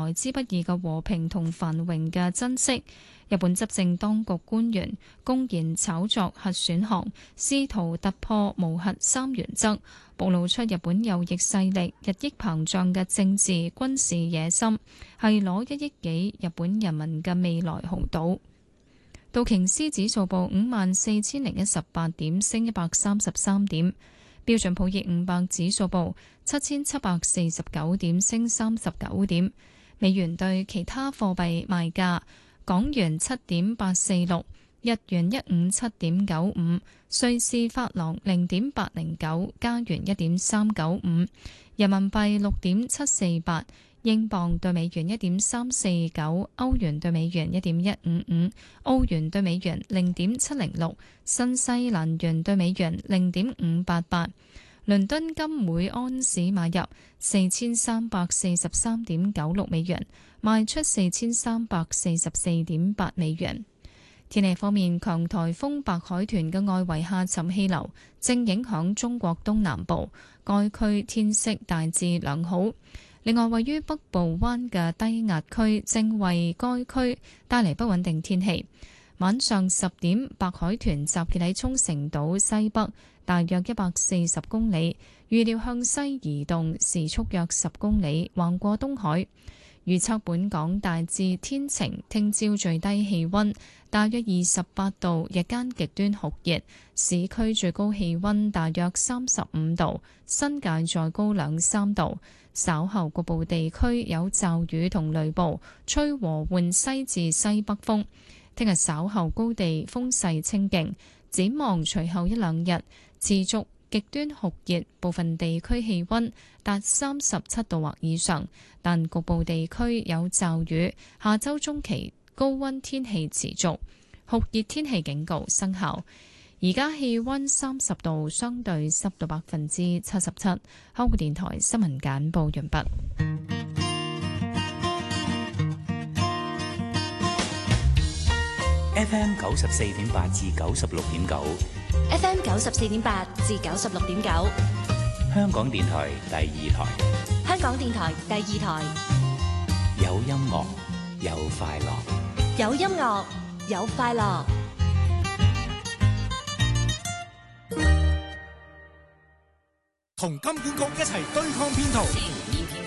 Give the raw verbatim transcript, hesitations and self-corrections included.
來之不易嘅和平同繁榮嘅珍惜。日本執政當局官員公然炒作核選項，試圖突破無核三原則，暴露出日本右翼勢力日益膨脹嘅政治軍事野心，係攞一億幾日本人民嘅未來豪賭。道瓊斯指數報五萬四千零一十八點，升一百三十三點。標準普爾五百指數報七千七百四十九點，升三十九點。美元對其他貨幣賣價：港元七點八四六，日元一五七點九五，瑞士法郎零點八零九，加元一點三九五，人民幣六點七四八。英鎊對美元一點三四九，歐元對美元一點一五五，澳元對美元零點七零六，新西蘭元對美元零點五八八。倫敦金每安士買入四千三百四十三點九六美元，賣出四千三百四十四點八美元。天氣方面，強颱風白海豚嘅外圍下沉氣流正影響中國東南部，該區天色大致良好。另外，位於北部灣嘅低壓區正為該區帶嚟不穩定天氣。晚上十點，白海豚集結喺沖繩島西北，大約一百四十公里，預料向西移動，時速約十公里，橫過東海。預測本港大致天晴，聽朝最低氣溫大約二十八度，日間極端酷熱，市區最高氣溫大約三十五度，新界再高兩三度。稍後局部地區有驟雨同雷暴，吹和緩西至西北風。聽日稍後高地風勢清勁，展望隨後一兩日持續極端酷熱，部分地區氣溫達三十七度或以上，但局部地區有驟雨。下周中期高溫天氣持續，酷熱天氣警告生效。而家氣溫三十度，相對濕度百分之七十七。香港電台新聞簡報完畢。 F M 九十四點八至九十六點九 ，F M 九十四點八至九十六點九， 香港電台第二台。 香港電台第二台， 有音樂，有快樂， 有音樂，有快樂。 同金管局一齊對抗騙徒。